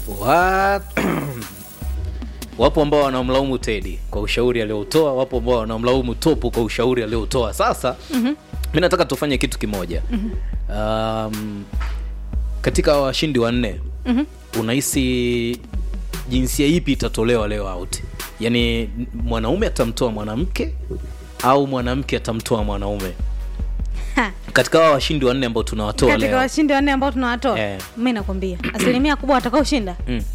What? Wapo ambao wanamlaumu Teddy kwa ushauri aliotoa, wapo ambao wanamlaumu Topu kwa ushauri aliotoa. Sasa mimi nataka tufanye kitu kimoja. Katika washindi wanne, unahisi jinsia ipi itatolewa leo out? Yaani mwanaume atamtoa mwanamke au mwanamke atamtoa mwanaume? Katika washindi wanne ambao tunawatoa leo. Katika washindi wanne ambao tunawatoa, mimi nakwambia asilimia kubwa watakao shinda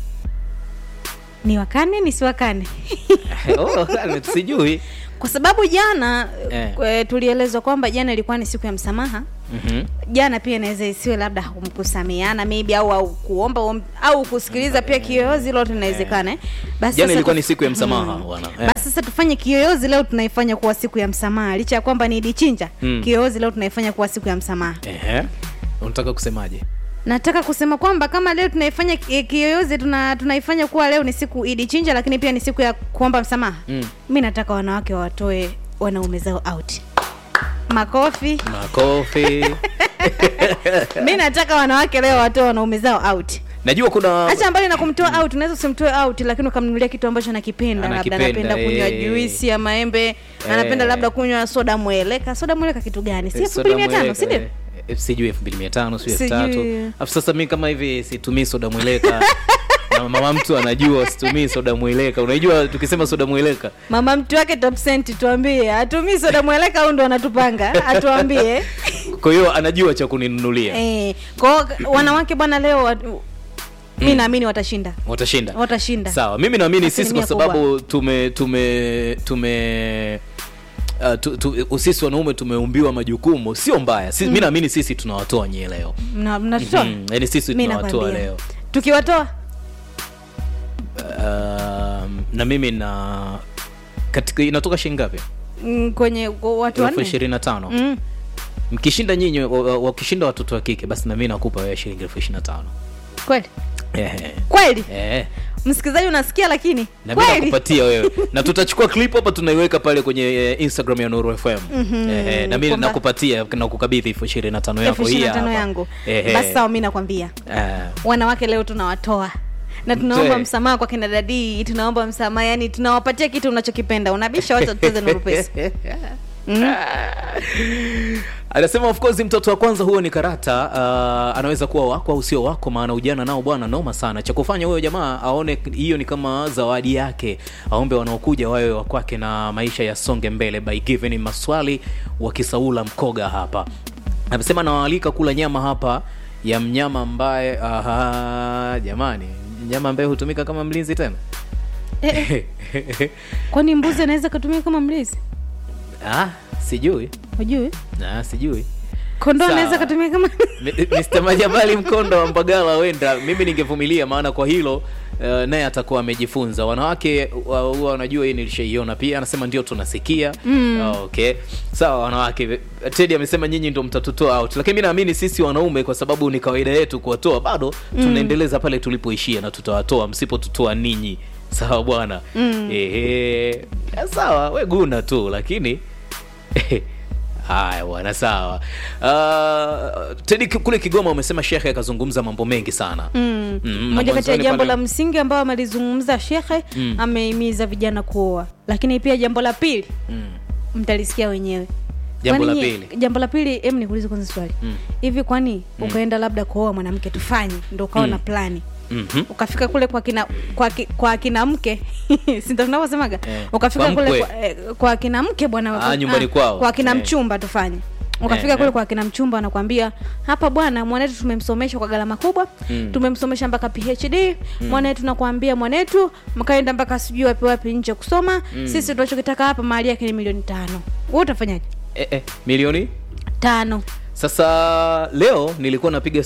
ni wakane ni si wakane. Sijui. Kwa sababu jana tulielezwa kwamba jana ilikuwa ni siku ya msamaha. Jana pia inaweza isiwe labda kumkusameheana maybe au kuomba au kusikiliza pia kiyoyozi leo tunawezekana. Basi jana ilikuwa ni siku ya msamaha bwana. Basi sasa tufanye kiyoyozi leo tunaifanya kuwa siku ya msamaha. Licha ya kwamba ni Idichinja, kiyoyozi leo tunaifanya kuwa siku ya msamaha. Unataka kusemaje? Nataka kusema kwamba kama leo tunaifanya kiyoyozi tunaifanya kuwa leo ni siku Idichinja lakini pia ni siku ya kuomba msamaha. Mimi nataka wanawake watoe wanaume zao out. Makofi. Mimi nataka wanawake leo watoe wanaume zao out. Najua kuna acha mbali na kumtoa out, unaweza usimtoe out lakini ukamnunulia kitu ambacho anakipenda. Labda anapenda kunywa juisi ya maembe, anapenda labda kunywa soda mweleka. Soda mweleka kitu gani? Si 2500, si ndio? Sijui 2500, sio 3000. Afu sasa mimi kama hivi situmii soda mweleka. Na mama mtu anajua situmii soda mweleka. Unajua tukisema soda mweleka, mama mtu wake top cent tuambie, atumii soda mweleka au ndo anatupanga? Atuambie. Kwa hiyo anajua cha kuninunulia. Kwa wanawake bwana leo mimi naamini watashinda. Sawa, mimi naamini sisi kwa sababu sisi wanaume tumeumbiwa majukumu, sio mbaya. Mimi naamini sisi tunawatoa nyie leo. Mnatoa? Yaani sisi tunawatoa leo. Tukiwatoa na mimi katika inatoka shilingi ngapi? Kwenye watu wanne 25. Mkishinda nyinyi, wakishinda watoto wa kike, basi na mimi nakupa wewe shilingi 25. Kweli? Kweli? Msikilizaji unasikia lakini na mimi nakupatia wewe. Na tutachukua clip hapa tunaiweka pale kwenye Instagram ya Nuru FM. Na mimi nakupatia na kukabidhi 25 yako hii hapa. 25 yangu. Basi sawa, mimi nakwambia. Wanawake leo tunawatoa. Na tunaomba msamaha kwa kina dadi, tunaomba msamaha, yani tunawapatia kitu unachokipenda. Unabisha wacha tucheze Nuru Pesa. Anasema of course mtoto wa kwanza huo ni karata, anaweza kuwa wako au sio wako, maana ujana nao bwana noma sana. Cha kufanya huyo jamaa aone hiyo ni kama zawadi yake, aombe wanaokuja wawe wa kwake na maisha yasonge mbele by giving maswali wa Kisaula Mkoga hapa. Anasema nawaalika kula nyama hapa ya mnyama ambaye jamani, nyama ambaye hutumika kama mlinzi tena. Kwani mbuzi anaweza kutumika kama mlinzi? Sijui. Hujui? Sijui. Kondoo anaweza kutumika kama Mr. Majabali Mkondo wa Mbagala wenda. Mimi ningevumilia maana kwa hilo naye atakuwa amejifunza. Wanawake wanajua hii nilishaiona pia. Anasema ndio tunasikia. Okay. Sawa wanawake. Teddy amesema nyinyi ndio mtatutoa out. Lakini mimi naamini sisi wanaume kwa sababu ni kawaida yetu kuwatoa, bado tunaendeleza pale tulipoishia na tutawatoa msipotutoa ninyi. Sawa bwana. Sawa wewe guna tu lakini haya bwana sawa. Teddy kule Kigoma umesema shekhe akazungumza mambo mengi sana. Moja kati ya jambo la msingi ambao amelizungumza shekhe, amehimiza vijana kuoa. Lakini pia jambo la pili mtalisikia wenyewe. Jambo la pili nikuulize kwanza swali. Hivi kwani ukaenda labda kuoa mwanamke tufanye ndio ukawa na plani? Ukafika kule kwa kina mke si ndio tunavyosemaga, ukafika kule kwa kina mke bwana, nyumbani kwao kwa kina mchumba tufanye. Ukafika kule kwa kina mchumba anakuambia hapa bwana, mwanetu tumemsomesha kwa gharama kubwa, tumemsomesha mpaka PhD, mwanetu tunakuambia mwanetu mkaenda mpaka sijui wapi nje kusoma, sisi tunachokitaka hapa mahali yake ni milioni 5. Wewe utafanyaje? Milioni 5. Sasa leo nilikuwa napiga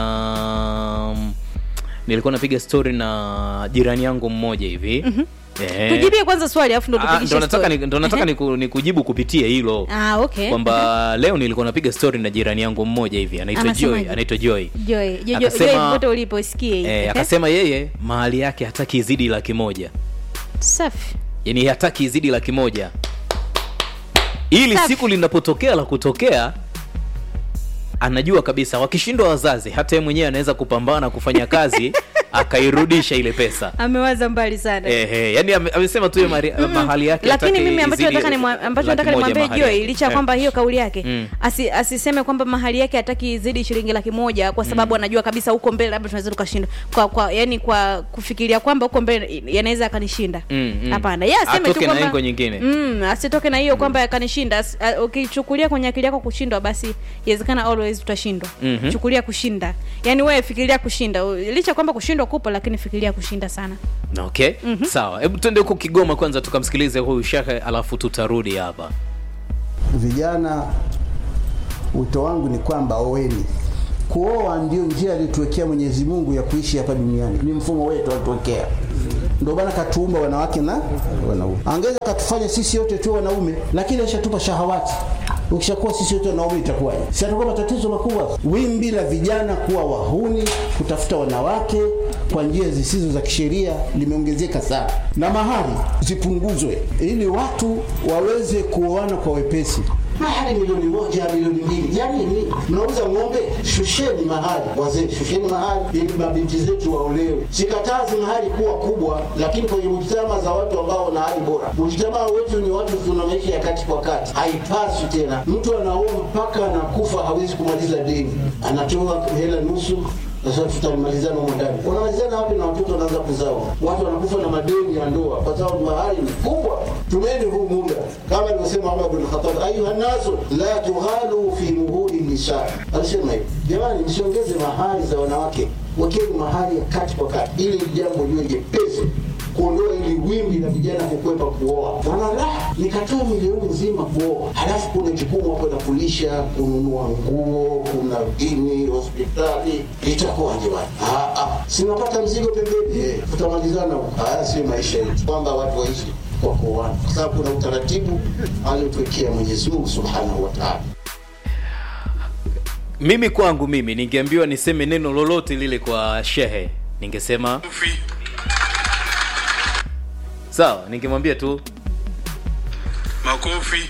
story na jirani yangu mmoja hivi. Tujibie kwanza swali afu ndo tupigishe story. Ndo nataka nikujibu kupitia hilo. Okay. Kwamba leo nilikuwa napiga story na jirani yangu mmoja hivi anaitwa Joy. Joy wote uliposikia akasema yeye mahali yake hataki izidi 100,000. Safi. Yaani hataki izidi 100,000. Ili siku linapotokea la kutokea anajua kabisa wakishindwa wazazi hata yeye mwenyewe anaweza kupambana kufanya kazi akairudisha ile pesa. Amewaza mbali sana. Yani amesema tu mahali yake. Lakini mimi ambacho nataka nimwambie Joy, licha kwamba hiyo kauli yake, asiseme kwamba mahali yake hataki zidi shilingi 100,000 kwa sababu anajua kabisa huko mbele labda tunaweza tukashinda. Yani kwa kufikiria kwamba huko mbele yanaweza akanishinda. Hapana. Yeye aseme tu kwamba nyingine. Asitoke na hiyo kwamba akanishinda. Ukichukulia kwenye akili yako kushindwa, basi inawezekana always tutashindwa. Chukulia kushinda. Yani wewe fikiria kushinda. Licha kwamba kushindwa kupo, lakini fikiria kushinda sana. Okay. Sawa. Hebu twende huko Kigoma kwanza tukamsikilize huyu shekhe, alafu tutarudi hapa. Vijana, wito wangu ni kwamba oweni. Kuoa ndio njia aliyotuwekea Mwenyezi Mungu ya kuishi hapa duniani. Ni mfumo wetu alituwekea. Ndio bana katuumba wanawake na wanaume. Angeza katufanya sisi wote tu wanaume, lakini ashatupa shahawati. Ukishakuwa sisi wote wanaume itakuwaje? Si atakuwa matatizo makubwa. Wimbi la vijana kuwa wahuni, kutafuta wanawake kwa njia zisizo za kisheria limeongezeka sana. Na mahari zipunguzwe ili watu waweze kuoana kwa wepesi. Mahari milioni 1, milioni 2. Yaani ni mnauza ng'ombe, shusheni mahari. Wazee, shusheni mahari ili mabinti zetu waolewe. Sikatazi mahari kuwa kubwa, lakini kwenye mjitama za watu ambao wana hali bora. Mjitama wetu ni watu tuna maisha ya kati kwa kati. Haipaswi tena. Mtu anaoa mpaka anakufa hawezi kumaliza deni. Anatoa hela nusu. Sasa tutamalizana huko ndani. Unamalizana wapi na watoto wanaanza kuzaa? Watu wanakufa na madeni ya ndoa kwa sababu mahari ni kubwa. Tumeni huu muda. Kama alivyosema Umar bin Khattab, ayuha nasu la tughalu fi muhuri nisa. Alisema hivi, jamani msiongeze mahari za wanawake. Wekeni mahari ya kati kwa kati ili jambo liwe jepesi. Kuondoa ili wimbi la vijana kukwepa kuoa. Wanaona nikatoa milioni nzima kuoa. Halafu kuna jukumu hapo la kulisha, kununua nguo, kuna dini, hospitali. Itakuwaje bwana? Sinapata mzigo pembeni. Tutamalizana. Haya si maisha yetu. Kwamba watu waishi kwa kuoana. Kwa sababu kuna utaratibu aliotuwekea Mwenyezi Mungu Subhanahu wa Ta'ala. Mimi kwangu ningeambiwa niseme neno lolote lile kwa shehe, ningesema sawa, ningemwambia tu makofi.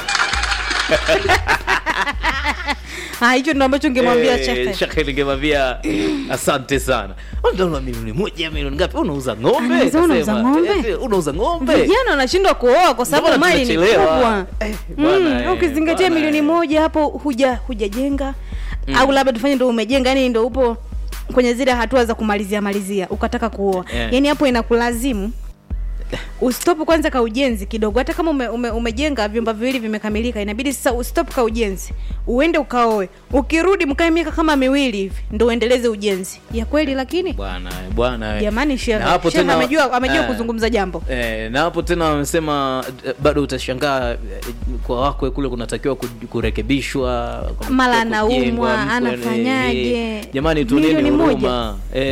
Hicho ndio ambacho ningemwambia shehe. Shehe ningemwambia asante sana. Unaona milioni 1, milioni ngapi? Unauza ng'ombe? Unauza ng'ombe? Vijana wanashindwa kuoa kwa sababu mali ni kubwa. Bwana, ukizingatia milioni 1 hapo hujajenga au labda tufanye ndio umejenga, yani ndio upo kwenye zile hatua za kumalizia ukataka kuoa. Yani hapo inakulazimu Ustop kwanza ka ujenzi kidogo. Hata kama umejenga vyumba viwili vimekamilika, inabidi sasa ustop ka ujenzi, uende ukaoe, ukirudi mkae miaka kama 2 hivi ndio uendeleze ujenzi. Ya kweli lakini bwana jamani, shehe amejua kuzungumza jambo. Na hapo tena wamesema bado utashangaa kwa wako kule kunatakiwa kurekebishwa, mala anaumwa anafanyaje. Jamani tuneni huruma.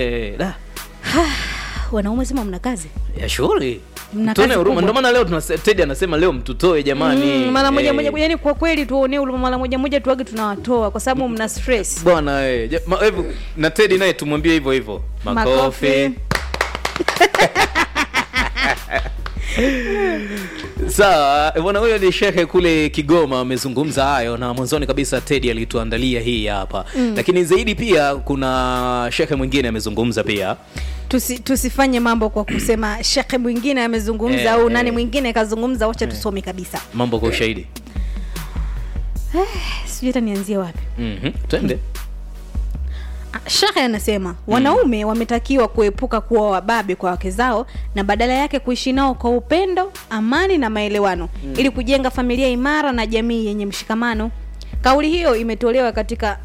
Wanaume sema mna kazi ya shughuli, tuone huruma. Ndio maana leo Teddy anasema leo mtutoe jamani, mara moja yani kwa kweli tuone huruma mara moja tuage tunawatoa kwa sababu mna stress bwana. Hebu na Teddy naye tumwambie hivyo makofi. Sawa, bwana, huyo ni shehe kule Kigoma amezungumza hayo, na mwanzoni kabisa Teddy alituandalia hii hapa. Lakini zaidi pia kuna shehe mwingine amezungumza pia. Tusifanye mambo kwa kusema shehe mwingine amezungumza au nani mwingine kazungumza. Wacha tusome kabisa mambo kwa ushahidi. Sijui hata nianzie wapi. Twende. Shehe anasema wanaume wametakiwa kuepuka kuwa wababe kwa wake zao na badala yake kuishi nao kwa upendo, amani na maelewano ili kujenga familia imara na jamii yenye mshikamano. Kauli hiyo imetolewa katika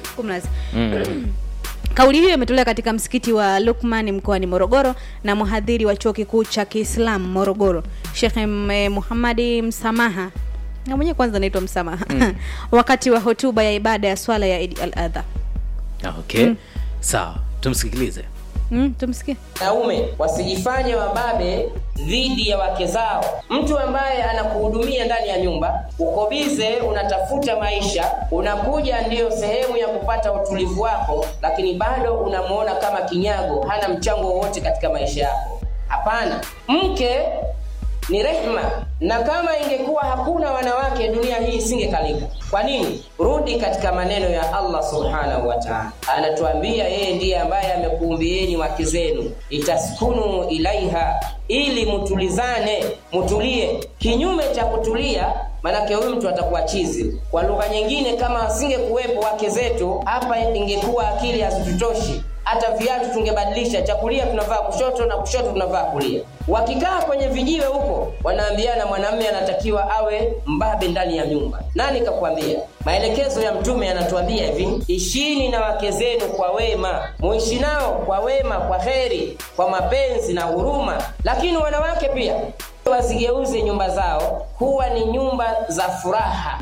Kauli hiyo imetolewa katika msikiti wa Lukman mkoani Morogoro na mhadhiri wa Chuo Kikuu cha Kiislamu Morogoro, Sheikh Muhammad Msamaha. Na mwenyewe kwanza anaitwa Msamaha. Wakati wa hotuba ya ibada ya swala ya Eid al-Adha. Okay. Sawa, tumsikilize. Tumsikie. Wanaume wasijifanye wababe dhidi ya wake zao. Mtu ambaye anakuhudumia ndani ya nyumba, uko bize unatafuta maisha, unakuja ndiyo sehemu ya kupata utulivu wako, lakini bado unamuona kama kinyago, hana mchango wowote katika maisha yako. Hapana. Mke ni rehma, na kama ingekuwa hakuna wanawake dunia hii isingekalika. Kwa nini? Rudi katika maneno ya Allah subhanahu wa ta'ala, anatuambia yeye ndiye ambaye amekuumbieni wake zenu itaskunu ilaiha, ili mutulizane, mutulie. Kinyume cha kutulia, manake huyu mtu atakuwa chizi. Kwa lugha nyingine, kama asingekuwepo wake zetu hapa, ingekuwa akili hazitutoshi, hata viatu tungebadilisha, chakulia tunavaa kushoto na kushoto tunavaa kulia. Wakikaa kwenye vijiwe huko, wanaambiana mwanamume anatakiwa awe mbabe ndani ya nyumba. Nani kakwambia? Maelekezo ya Mtume yanatuambia hivi: ishini na wake zenu kwa wema, muishi nao kwa wema, kwa kheri, kwa mapenzi na huruma. Lakini wanawake pia wasigeuze nyumba zao kuwa ni nyumba za furaha.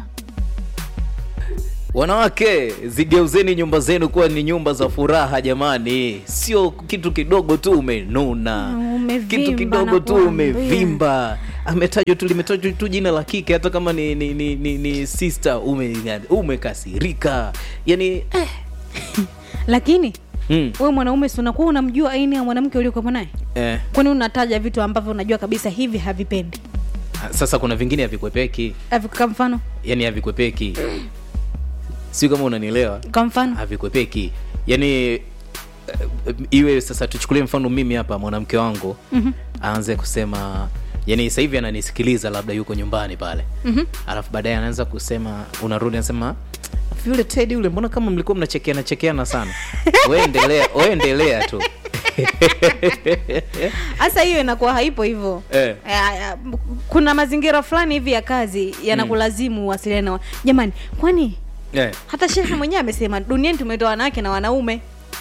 Wanawake, zigeuzeni nyumba zenu kuwa ni nyumba za furaha jamani. Sio kitu kidogo tu umenuna, kitu kidogo tu umevimba. Limetajwa tu jina la kike, hata kama ni sister, umekasirika. Yani lakini wewe mwanaume si unakuwa unamjua aina ya mwanamke uliokuwa naye? Kwani unataja vitu ambavyo unajua kabisa hivi havipendi? Sasa kuna vingine havikwepeki. Kwa mfano? Yani havikwepeki. Sio kama unanielewa. Kwa mfano? Havikwepeki. Yani iwe sasa tuchukulie mfano mimi hapa, mwanamke wangu aanze kusema, yani sasa hivi ananisikiliza, labda yuko nyumbani pale. Alafu baadaye anaanza kusema, unarudi anasema, yule Teddy yule, mbona kama mlikuwa mnachekeana sana. Wewe endelea tu. Asa hiyo inakuwa haipo hivyo. Kuna mazingira fulani hivi ya kazi yanakulazimu uwasiliane. Jamani, kwani hata shehe mwenyewe amesema duniani tumetoa wanawake na wanaume.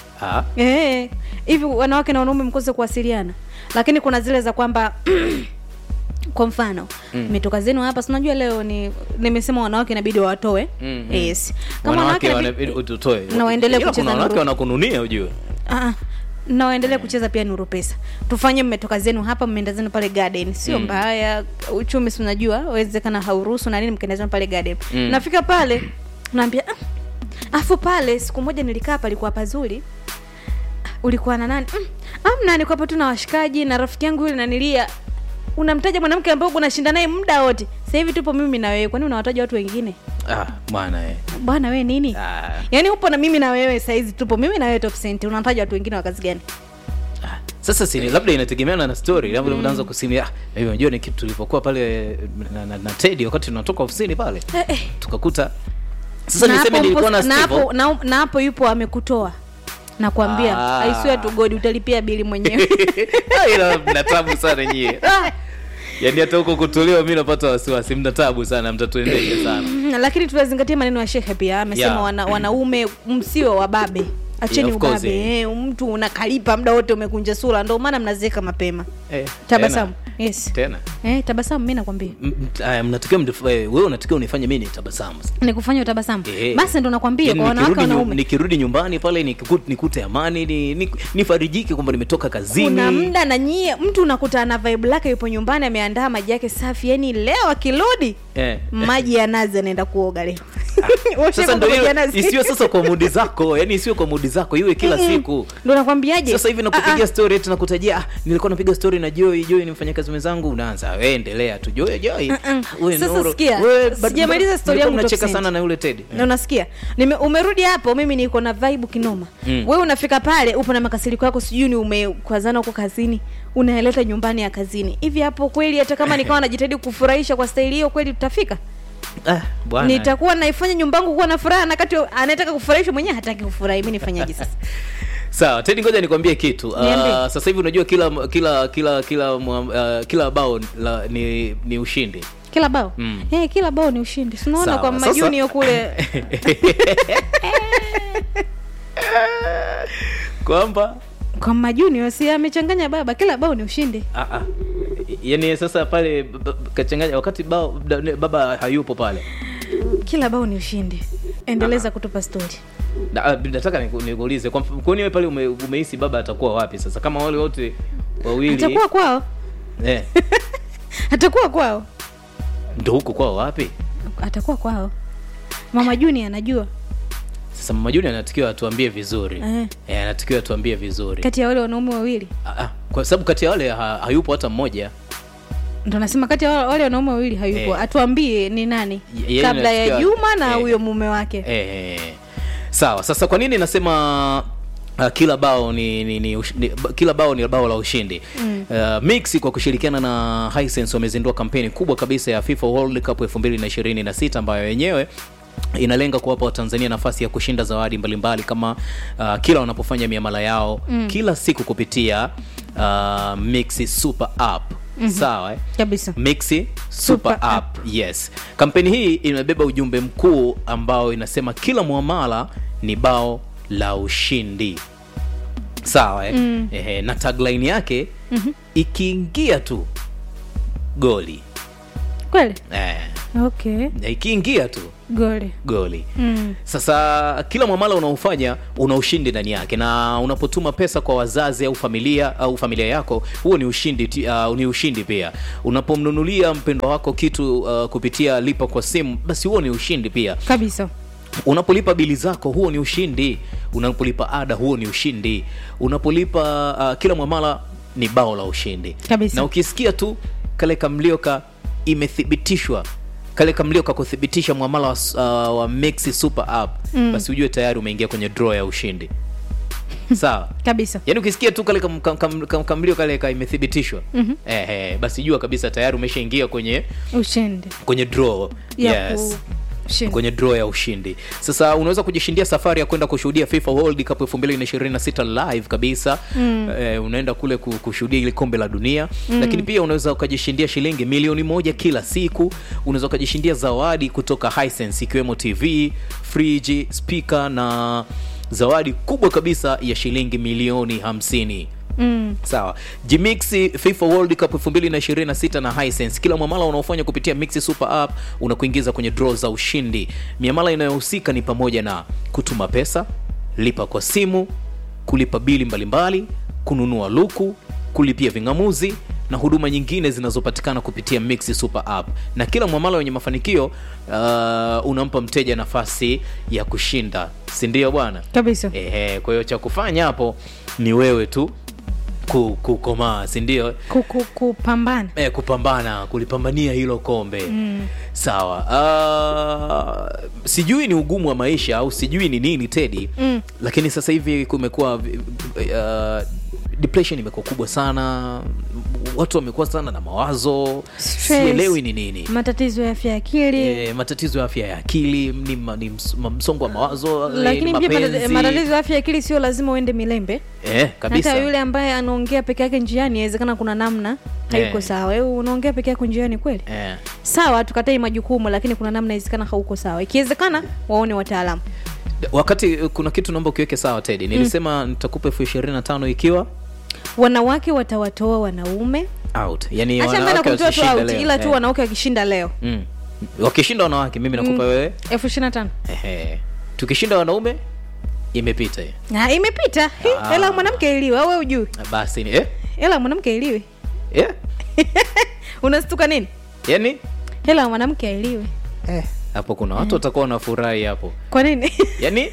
Hivi wanawake na wanaume mkose kuwasiliana. Lakini kuna zile za kwamba kwa mfano, umetoka zenu hapa, si unajua leo nimesema wanawake inabidi watoe. Yes. Kama wanawake inabidi utoe. Na waendelee kucheza. Kuna wanawake wanakununia ujue. Na waendelee kucheza pia Nuru Pesa. Tufanye mmetoka zenu hapa, mmeenda zenu pale garden. Sio mbaya, uchumi si unajua, wezekana hauruhusu na nini, mkaenda zenu pale garden. Nafika pale, naambia afu pale siku moja nilikaa palikuwa pazuri. Ulikuwa na nani? Amna, niko hapa tu na washikaji na rafiki yangu yule nanilia. Unamtaja mwanamke ambaye unashinda naye muda wote. Sasa hivi tupo mimi na wewe. Kwani unawataja watu wengine? Bwana wewe nini? Yaani upo na mimi na wewe sasa hizi tupo mimi na wewe top cent. Unataja watu wengine wa kazi gani? Sasa si labda inategemeana na story. Labda unaanza kusimia, mimi unajua ni kitu tulipokuwa pale na Teddy wakati tunatoka ofisini pale. Tukakuta. Sasa niseme nilikuwa na Steve. Na hapo yupo amekutoa. Nakwambia, I swear to God utalipia bili mwenyewe. Ila mnatabu sana nyie. Yaani hata huko kutolewa mimi napata wasiwasi, mnatabu sana, mtatuendesha sana. Lakini tunazingatia maneno ya Sheikh pia. Amesema wanaume msio wababe. Acheni ubabe. Mtu unakalipa muda wote umekunja sura, ndio maana mnazeka mapema. Tabasamu. Yes. Tena. Tabasamu mimi nakwambia. Mnatakiwa wewe unatakiwa unifanye mimi nitabasamu. Nikufanye utabasamu. Basi ndo nakwambia kwa wanawake na wanaume. Nikirudi nyumbani pale nikute amani, nifarijike kwamba nimetoka kazini. Kuna muda na nyie mtu unakuta na vibe lake yupo nyumbani ameandaa maji yake safi, yani leo akirudi maji ya nazi anaenda kuoga leo. Sasa ndio isiwe sasa kwa mudi zako, yani isiwe kwa mudi zako, iwe kila siku. Ndio nakwambiaje? Sasa hivi nakupigia story eti nakutajia, nilikuwa napiga story na Joy ni mfanyakazi mwenzangu, unaanza wewe endelea tu Joy. Wewe Nuru. Sijamaliza story yangu, unacheka sana na yule Teddy. Na unasikia? Umerudi hapo, mimi niko na vibe kinoma. Wewe unafika pale upo na makasiriko yako, sijui ni umekwazana huko kazini, unaeleta nyumbani ya kazini. Hivi hapo kweli hata kama nikawa najitahidi kufurahisha kwa staili hiyo, kweli tutafika? Bwana. Nitakuwa naifanya nyumbangu kuwa na furaha na kati anataka kufurahisha mwenyewe hataki kufurahi, mimi nifanyaje sasa? Sawa, Teddy ngoja nikwambie kitu. Sasa hivi unajua kila bao ni ushindi. Kila bao? Kila bao ni ushindi. Unaona kwa majunior kule. Kwamba kwa majunior si amechanganya baba, kila bao ni ushindi. Yaani sasa pale kachanganya wakati baba hayupo pale. Kila bao ni ushindi. Endeleza kutupa story. Nataka nikuulize kwa nini wewe pale umehisi baba atakuwa wapi sasa kama wale wote wawili? Atakuwa kwao. Atakuwa kwao. Ndio huko kwao wapi? Atakuwa kwao. Mama Juni anajua. Sasa Mama Juni anatakiwa atuambie vizuri. Anatakiwa atuambie vizuri. Kati ya wale wanaume wawili? Kwa sababu kati ya wale hayupo hata mmoja. Ndio nasema kati ya wale wanaume wawili hayupo. Atuambie ni nani kabla ya Juma na huyo mume wake. Sawa. Sasa kwa nini nasema kila bao kila bao ni bao la ushindi? Mix kwa kushirikiana na Hisense wamezindua kampeni kubwa kabisa ya FIFA World Cup 2026 ambayo yenyewe inalenga kuwapa Watanzania nafasi ya kushinda zawadi mbalimbali kama kila wanapofanya miamala yao kila siku kupitia Mix Super App. Sawa kabisa. Mix Super App. Yes. Kampeni hii imebeba ujumbe mkuu ambao inasema kila muamala ni bao la ushindi. Sawa na tagline yake ikiingia tu goli. Kweli? Okay. Ikiingia tu goli. Sasa kila muamala unaofanya una ushindi ndani yake, na unapotuma pesa kwa wazazi au familia yako, huo ni ushindi ni ushindi pia. Unapomnunulia mpendwa wako kitu kupitia lipa kwa simu, basi huo ni ushindi pia. Kabisa. Unapolipa bili zako, huo ni ushindi. Unapolipa ada, huo ni ushindi. Unapolipa kila muamala ni bao la ushindi. Kabisa. Na ukisikia tu kale kamlioka imethibitishwa, kale kamlioka kuthibitisha muamala wa Mix Super App, basi ujue tayari umeingia kwenye draw ya ushindi. Sawa kabisa. Yaani ukisikia tu kale kamlio kale imethibitishwa, basi jua kabisa tayari umeshaingia kwenye ushindi, kwenye draw. Yes. Kwenye draw ya ushindi. Sasa unaweza kujishindia safari ya kwenda kushuhudia FIFA World Cup 2026 live kabisa. Unaenda kule kushuhudia ile kombe la dunia. Lakini pia unaweza ukajishindia shilingi milioni 1 kila siku. Unaweza ukajishindia zawadi kutoka Hisense ikiwemo TV, fridge, speaker na zawadi kubwa kabisa ya shilingi milioni 50. Sawa. Jimix FIFA World Cup 2026 na Hisense. Kila muamala unaofanya kupitia Mix Super App unakuingiza kwenye draw za ushindi. Miamala inayohusika ni pamoja na kutuma pesa, lipa kwa simu, kulipa bili mbalimbali, kununua luku, kulipia vingamuzi na huduma nyingine zinazopatikana kupitia Mix Super App. Na kila muamala wenye mafanikio unampa mteja nafasi ya kushinda. Si ndio bwana? Kabisa. Kwa hiyo cha kufanya hapo ni wewe tu kukomaa, si ndio? Kupambana. Kupambana, kulipambania hilo kombe. Sawa. Sijui ni ugumu wa maisha au sijui ni nini Teddy, lakini sasa hivi kumekuwa depression imekuwa kubwa sana. Watu wamekuwa sana na mawazo, sielewi ni nini. Matatizo ya afya ya akili. Matatizo ya afya ya akili ni msongo wa mawazo. Lakini pia matatizo ya afya ya akili sio lazima uende Milembe. Kabisa. Hata yule ambaye anaongea peke yake njiani, inawezekana kuna namna haiko sawa. Wewe unaongea peke yako njiani kweli? Sawa, tukatai majukumu, lakini kuna namna inawezekana hauko sawa. Ikiwezekana waone wataalamu. Wakati kuna kitu naomba ukiweke sawa Teddy. Nilisema nitakupa 25,000 ikiwa wanawake watawatoa wanaume out. Yaani wanawake wakishinda leo. Ila tu wanawake wakishinda leo. Wakishinda wanawake mimi nakupa wewe 25,000. Tukishinda wanaume imepita hiyo. Imepita. Hela mwanamke iliwe, wewe ujui. Basi ni hela mwanamke iliwe. Unastuka nini? Yaani hela mwanamke iliwe. Hapo kuna watu watakuwa wanafurahi hapo. Kwa nini? Yaani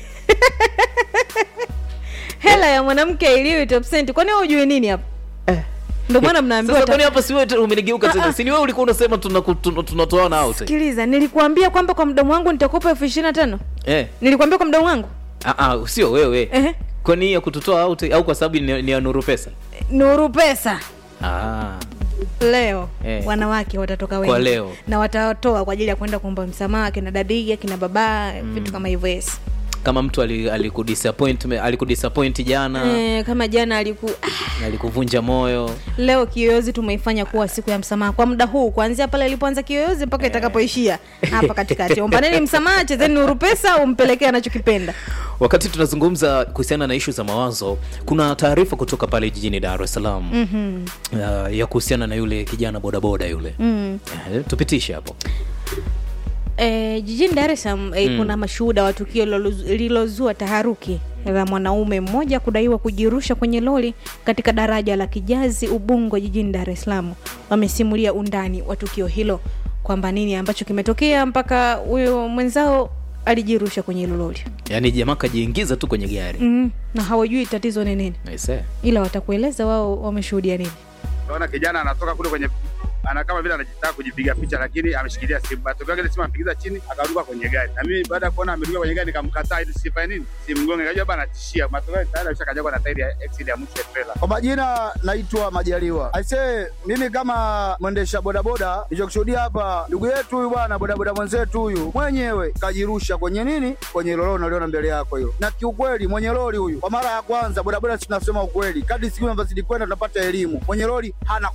hela ya mwanamke iliwe top cent. Kwani wewe ujue nini hapo? Ndio maana mnaambiwa sasa. Kwani hapa si wewe umenigeuka tena? Si ni wewe ulikuwa unasema tunatoana out. Sikiliza, nilikuambia kwamba kwa mdomo wangu nitakupa 25,000. Nilikwambia kwa mdomo wangu? Sio wewe. Kwa nini ya kututoa out au kwa sababu ni ya Nuru Pesa? Nuru Pesa. Leo wanawake watatoka wengi. Kwa leo. Na watatoa kwa ajili ya kwenda kuomba msamaha kina dadiga, kina baba, vitu kama hivyo. Kama mtu alikudisappoint jana, kama jana alikuvunja moyo, leo Kiyoyozi tumeifanya kuwa siku ya msamaha kwa muda huu, kuanzia pale ilipoanza Kiyoyozi mpaka itakapoishia hapa katikati. Ombaneni msamaha, chezeni Nuru Pesa, umpelekee anachokipenda. Wakati tunazungumza kuhusiana na issue za mawazo, kuna taarifa kutoka pale jijini Dar es Salaam ya kuhusiana na yule kijana bodaboda yule. Tupitishe hapo. Jijini Dar es Salaam kuna mashuhuda wa tukio lililozua taharuki la mwanaume mmoja kudaiwa kujirusha kwenye lori katika daraja la Kijazi Ubungo jijini Dar es Salaam. Wamesimulia undani wa tukio hilo, kwamba nini ambacho kimetokea mpaka huyo mwenzao alijirusha kwenye lori. Yaani jamaa kajiingiza tu kwenye gari. Na hawajui tatizo ni nini. Ila watakueleza wao wameshuhudia nini. Naona kijana anatoka kule kwenye ana kama vile anajitaka kujipiga picha, lakini ameshikilia simu. Matokeo yake simu ampigiza chini, akaruka kwenye gari. Na mimi baada ya kuona ameruka kwenye gari, nikamkataa ili sifanye nini, simgonge. Kajua bana tishia. Matokeo yake tayari ameshakajwa na tairi ya exit ya mwisho ya trailer. Kwa majina naitwa Majaliwa. Aisee, mimi kama mwendesha bodaboda nilichokushuhudia hapa, ndugu yetu huyu bwana, bodaboda mwenzetu huyu mwenyewe kajirusha kwenye nini, kwenye lori unaliona mbele yako hiyo. Na kiukweli mwenye lori huyu kwa mara ya kwanza, bodaboda tunasema ukweli, kadri siku zinazozidi kwenda tunapata elimu, mwenye lori hana